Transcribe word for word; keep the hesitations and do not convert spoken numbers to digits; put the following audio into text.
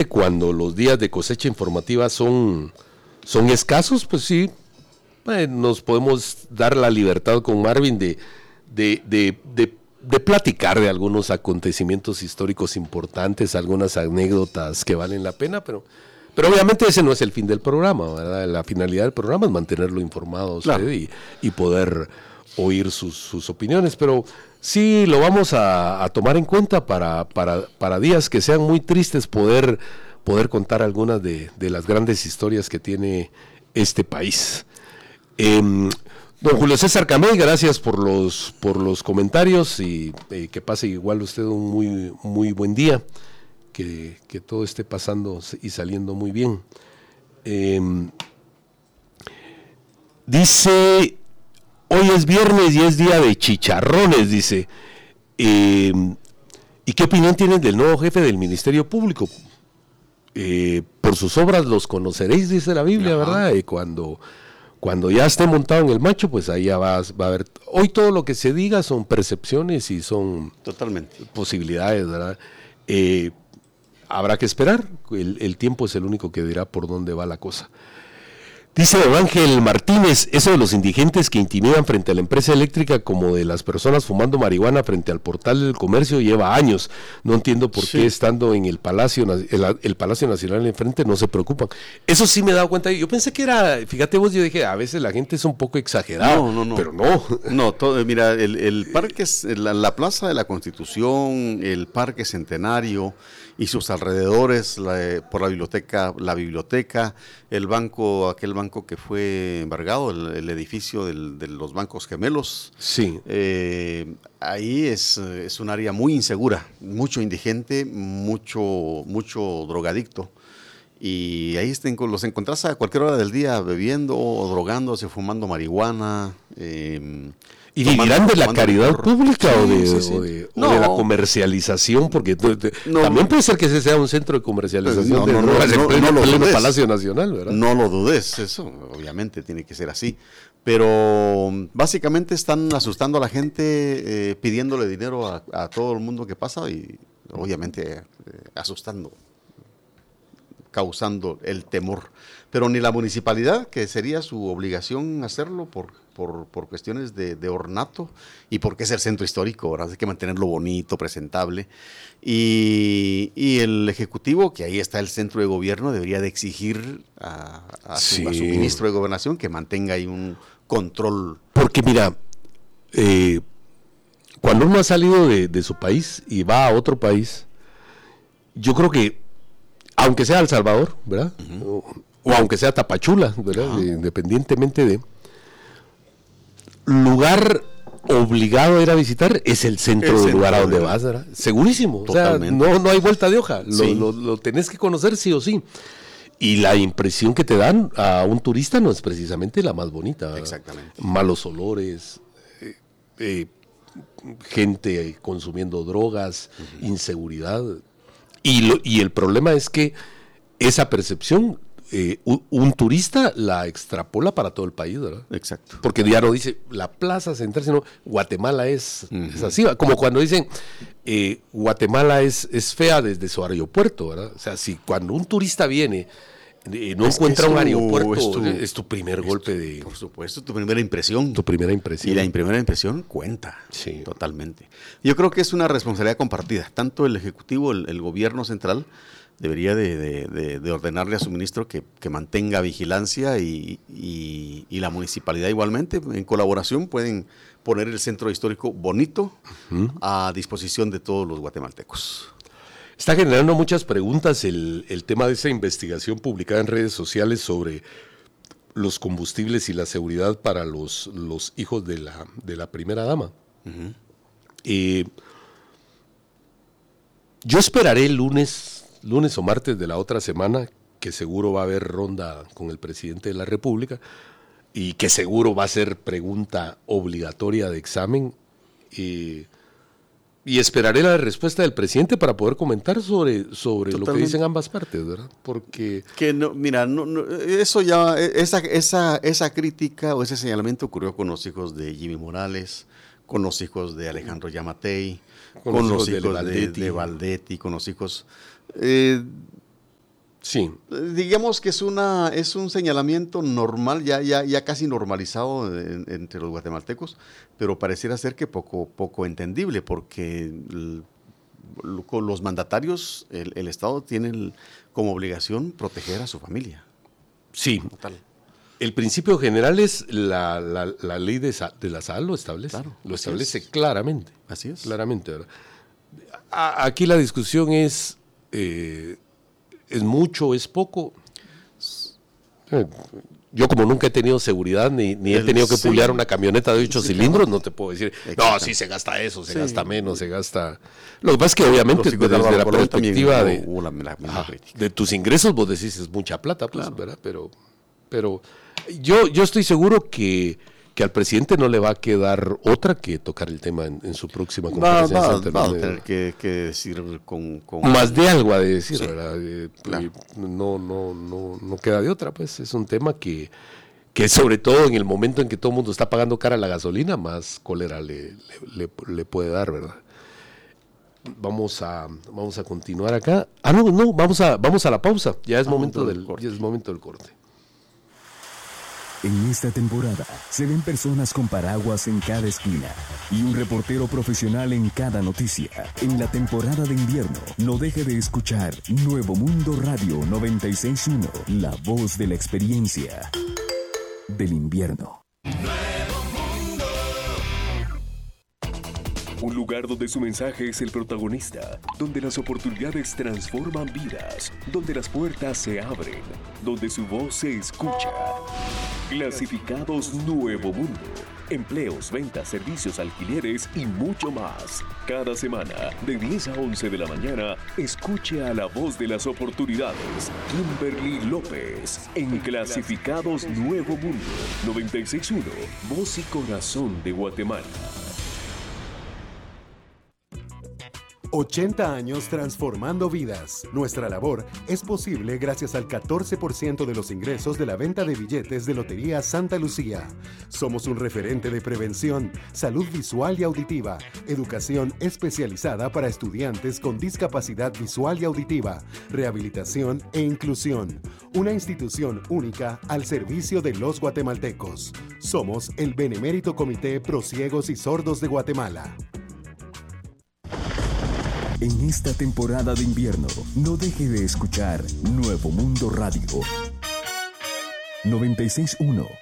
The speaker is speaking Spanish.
cuando los días de cosecha informativa son, son escasos, pues sí, eh, nos podemos dar la libertad con Marvin de, de, de, de, de platicar de algunos acontecimientos históricos importantes, algunas anécdotas que valen la pena, pero, pero obviamente ese no es el fin del programa, ¿verdad? La finalidad del programa es mantenerlo informado a usted, claro, y, y poder oír sus, sus opiniones, pero sí lo vamos a, a tomar en cuenta para, para, para días que sean muy tristes, poder, poder contar algunas de, de las grandes historias que tiene este país. Eh, don Julio César Camey, gracias por los, por los comentarios y eh, que pase igual usted un muy, muy buen día, que, que todo esté pasando y saliendo muy bien. Eh, dice... Hoy es viernes y es día de chicharrones, dice. Eh, ¿Y qué opinión tienen del nuevo jefe del Ministerio Público? Eh, por sus obras los conoceréis, dice la Biblia, ajá, ¿verdad? Y cuando, cuando ya esté montado en el macho, pues ahí ya va, va a haber... Hoy todo lo que se diga son percepciones y son... Totalmente. Posibilidades, ¿verdad? Eh, habrá que esperar. El, el tiempo es el único que dirá por dónde va la cosa. Dice don Ángel Martínez, eso de los indigentes que intimidan frente a la empresa eléctrica como de las personas fumando marihuana frente al portal del comercio lleva años. No entiendo por sí. qué estando en el Palacio el, el Palacio Nacional enfrente no se preocupan. Eso sí me he dado cuenta. Yo pensé que era, fíjate vos, yo dije, a veces la gente es un poco exagerada, no, no, no. pero no. No, todo, mira, el, el parque, la, la Plaza de la Constitución, el Parque Centenario y sus alrededores, la, por la biblioteca, la biblioteca, el banco, aquel banco que fue embargado, el, el edificio del, de los bancos gemelos. Sí. Eh, ahí es, es un área muy insegura, mucho indigente, mucho, mucho drogadicto. Y ahí estén, los encontrás a cualquier hora del día bebiendo o drogándose, fumando marihuana. Eh, ¿Y vivirán de la caridad pública sí, o, de, sí, sí. o, de, no. o de la comercialización? Porque te, no, también no. puede ser que ese sea un centro de comercialización no, de no, drogas no, en no, pleno, no, no pleno Palacio Nacional, ¿verdad? No lo dudes, eso obviamente tiene que ser así. Pero básicamente están asustando a la gente, eh, pidiéndole dinero a, a todo el mundo que pasa y obviamente eh, asustando, causando el temor. Pero ni la municipalidad, que sería su obligación hacerlo por, por, por cuestiones de, de ornato y porque es el centro histórico, ¿verdad? Hay que mantenerlo bonito, presentable. Y, y el Ejecutivo, que ahí está el centro de gobierno, debería de exigir a, a, sí. su, a su ministro de Gobernación que mantenga ahí un control. Porque mira, eh, cuando uno ha salido de, de su país y va a otro país, yo creo que aunque sea El Salvador, ¿verdad? Uh-huh. O, o aunque sea Tapachula, ¿verdad? Uh-huh. Independientemente de lugar obligado a ir a visitar es el centro el del lugar a donde de vas, ¿verdad? Segurísimo. Totalmente. O sea, no, no hay vuelta de hoja. Lo, sí. lo, lo tenés que conocer sí o sí. Y la impresión que te dan a un turista no es precisamente la más bonita, ¿verdad? Exactamente. Malos olores, eh, eh, gente consumiendo drogas, uh-huh. inseguridad. Y, lo, y el problema es que esa percepción, eh, un, un turista la extrapola para todo el país, ¿verdad? Exacto. Porque ya no dice la plaza central, sino Guatemala es, uh-huh. es así, como cuando dicen eh, Guatemala es, es fea desde su aeropuerto, ¿verdad? O sea, si cuando un turista viene, eh, no es encuentra un aeropuerto, es tu, es tu primer es golpe tu, de... Por supuesto, tu primera impresión. Tu primera impresión. Y la primera impresión cuenta, sí. totalmente. Yo creo que es una responsabilidad compartida. Tanto el Ejecutivo, el, el gobierno central, debería de, de, de, de ordenarle a su ministro que, que mantenga vigilancia y, y, y la municipalidad igualmente, en colaboración, pueden poner el centro histórico bonito uh-huh. a disposición de todos los guatemaltecos. Está generando muchas preguntas el, el tema de esa investigación publicada en redes sociales sobre los combustibles y la seguridad para los, los hijos de la, de la primera dama. Uh-huh. Eh, yo esperaré el lunes, lunes o martes de la otra semana, que seguro va a haber ronda con el presidente de la República y que seguro va a ser pregunta obligatoria de examen. Eh, Y esperaré la respuesta del presidente para poder comentar sobre, sobre lo que dicen ambas partes, ¿verdad? Porque... Que no, mira, no, no, eso ya, esa, esa, esa crítica o ese señalamiento ocurrió con los hijos de Jimmy Morales, con los hijos de Alejandro Yamatei, con, con los hijos, hijos de, de, de Valdetti, con los hijos... Eh, Sí. Digamos que es una es un señalamiento normal, ya, ya, ya casi normalizado en, entre los guatemaltecos, pero pareciera ser que poco, poco entendible, porque el, con los mandatarios, el, el Estado tiene el, como obligación proteger a su familia. Sí. Total. El principio general es la, la, la ley de, de la sal lo establece. Claro, lo establece es. claramente. Así es. Claramente, ¿verdad? A, aquí la discusión es, eh, ¿es mucho, es poco? Yo como nunca he tenido seguridad ni, ni he tenido que sí. puliar una camioneta de ocho sí, cilindros, claro. no te puedo decir, Exacto. no, sí se gasta eso, se sí. gasta menos, se gasta... Lo que pasa es que obviamente desde la, la perspectiva de, hubo la, la, la ajá, de tus ingresos vos decís es mucha plata, pues, claro. ¿verdad? Pero, pero yo, yo estoy seguro que, que al presidente no le va a quedar otra que tocar el tema en, en su próxima conferencia. Va, va, va a tener que, que decir con, con... Más de algo a decir, sí. ¿verdad? Eh, claro. no, no, no, no queda de otra, pues es un tema que... que sobre todo en el momento en que todo el mundo está pagando cara la gasolina, más cólera le, le, le, le puede dar, ¿verdad? Vamos a, vamos a continuar acá. Ah, no, no, vamos a, vamos a la pausa. Ya es, ah, momento del, ya es momento del corte. En esta temporada se ven personas con paraguas en cada esquina y un reportero profesional en cada noticia. En la temporada de invierno, no deje de escuchar Nuevo Mundo Radio noventa y seis punto uno, la voz de la experiencia del invierno. Nuevo Mundo. Un lugar donde su mensaje es el protagonista, donde las oportunidades transforman vidas, donde las puertas se abren, donde su voz se escucha. Clasificados Nuevo Mundo. Empleos, ventas, servicios, alquileres y mucho más. Cada semana, de diez a once de la mañana, escuche a la voz de las oportunidades, Kimberly López, en Clasificados Nuevo Mundo, noventa y seis punto uno, voz y corazón de Guatemala. ochenta años transformando vidas. Nuestra labor es posible gracias al catorce por ciento de los ingresos de la venta de billetes de Lotería Santa Lucía. Somos un referente de prevención, salud visual y auditiva, educación especializada para estudiantes con discapacidad visual y auditiva, rehabilitación e inclusión. Una institución única al servicio de los guatemaltecos. Somos el Benemérito Comité Pro Ciegos y Sordos de Guatemala. En esta temporada de invierno, no deje de escuchar Nuevo Mundo Radio noventa y seis punto uno.